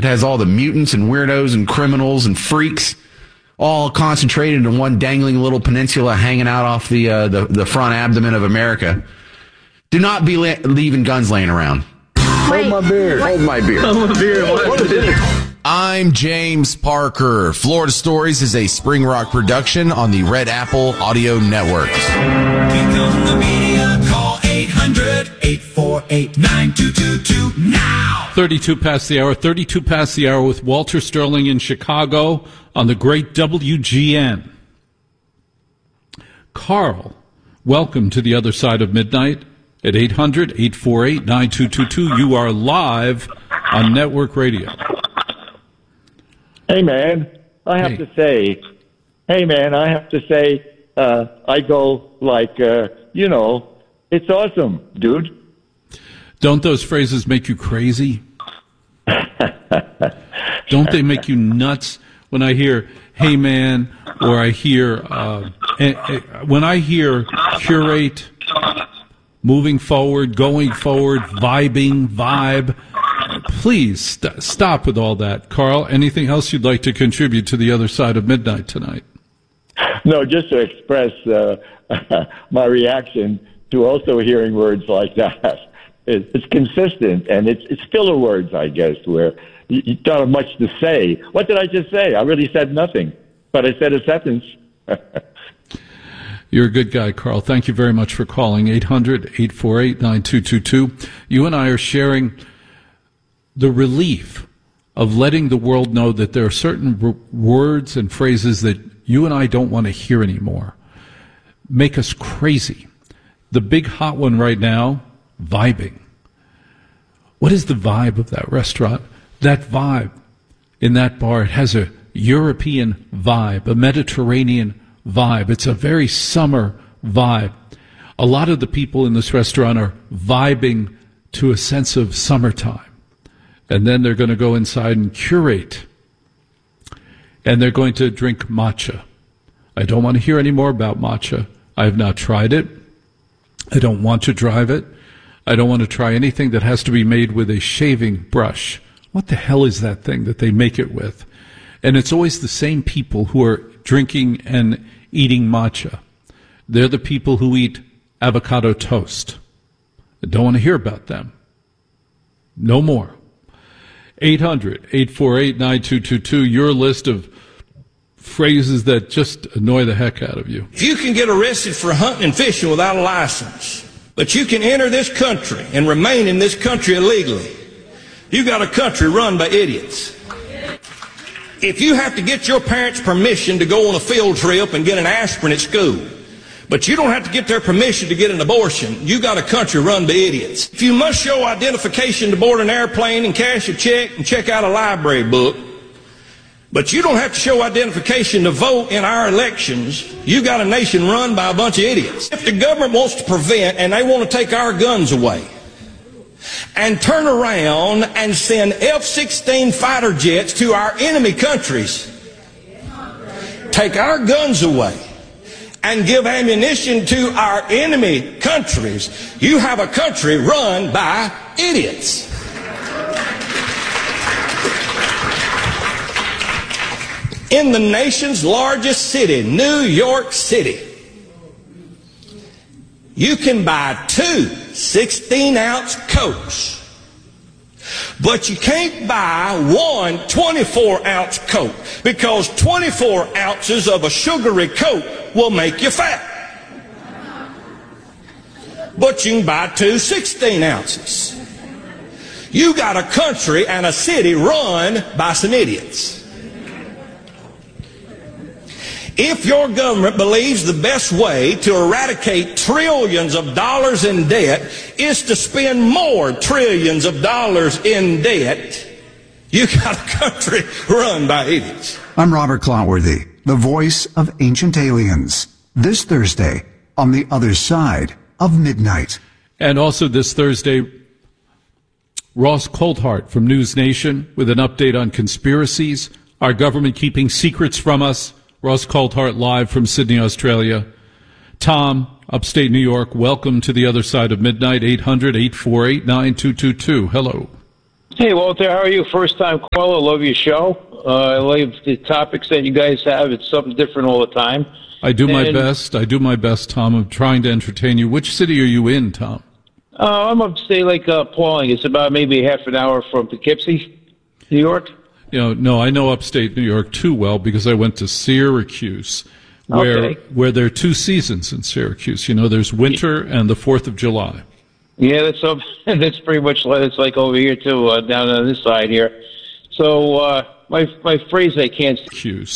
It has all the mutants and weirdos and criminals and freaks all concentrated in one dangling little peninsula hanging out off the front abdomen of America. Do not be leaving guns laying around. Hold my beer. Hold my beer. Hold my beer. What is it? I'm James Parker. Florida Stories is a Spring Rock production on the Red Apple Audio Network. Become the media. Call 800-848-9222 now. 32 past the hour with Walter Sterling in Chicago on the great WGN. Carl, welcome to the other side of midnight at 800-848-9222. You are live on network radio. Hey, man, I have to say, I go like, it's awesome, dude. Don't those phrases make you crazy? Don't they make you nuts when I hear, hey, man, or I hear, when I hear curate, moving forward, going forward, vibing, vibe. Please stop with all that. Carl, anything else you'd like to contribute to the other side of midnight tonight? No, just to express my reaction to also hearing words like that. It's consistent, and it's filler words, I guess, where you don't have much to say. What did I just say? I really said nothing, but I said a sentence. You're a good guy, Carl. Thank you very much for calling. 800-848-9222. You and I are sharing the relief of letting the world know that there are certain words and phrases that you and I don't want to hear anymore. Make us crazy. The big hot one right now, vibing. What is the vibe of that restaurant? That vibe in that bar, it has a European vibe, a Mediterranean vibe. It's a very summer vibe. A lot of the people in this restaurant are vibing to a sense of summertime. And then they're going to go inside and curate. And they're going to drink matcha. I don't want to hear any more about matcha. I have not tried it. I don't want to drive it. I don't want to try anything that has to be made with a shaving brush. What the hell is that thing that they make it with? And it's always the same people who are drinking and eating matcha. They're the people who eat avocado toast. I don't want to hear about them. No more. 800-848-9222, your list of phrases that just annoy the heck out of you. If you can get arrested for hunting and fishing without a license, but you can enter this country and remain in this country illegally, you got a country run by idiots. If you have to get your parents' permission to go on a field trip and get an aspirin at school, but you don't have to get their permission to get an abortion, you got a country run by idiots. If you must show identification to board an airplane and cash a check and check out a library book, but you don't have to show identification to vote in our elections, you got a nation run by a bunch of idiots. If the government wants to prevent and they want to take our guns away and turn around and send F-16 fighter jets to our enemy countries, take our guns away, and give ammunition to our enemy countries, you have a country run by idiots. In the nation's largest city, New York City, you can buy 2 16-ounce Cokes, but you can't buy 1 24-ounce Coke, because 24 ounces of a sugary Coke will make you fat. But you can buy 2 16 ounces. You got a country and a city run by some idiots. If your government believes the best way to eradicate trillions of dollars in debt is to spend more trillions of dollars in debt, you got a country run by idiots. I'm Robert Clotworthy, the voice of Ancient Aliens. This Thursday, on the other side of midnight. And also this Thursday, Ross Coulthart from News Nation with an update on conspiracies, our government keeping secrets from us. Ross Coulthart live from Sydney, Australia. Tom, upstate New York, welcome to the other side of midnight, 800-848-9222. Hello. Hey, Walter, how are you? First-time caller. Love your show. I love the topics that you guys have. It's something different all the time. I do my best. I do my best, Tom. I'm trying to entertain you. Which city are you in, Tom? I'm upstate Lake Pauling. It's about maybe half an hour from Poughkeepsie, New York. No, I know upstate New York too well because I went to Syracuse, where there are two seasons in Syracuse. There's winter and the 4th of July. Yeah, that's pretty much what it's like over here too, down on this side here. So my phrase I can't.